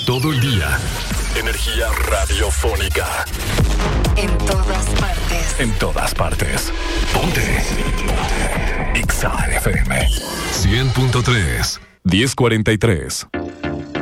todo el día. Energía radiofónica. En todas partes. En todas partes. Ponte. Exa FM 100.3 1043.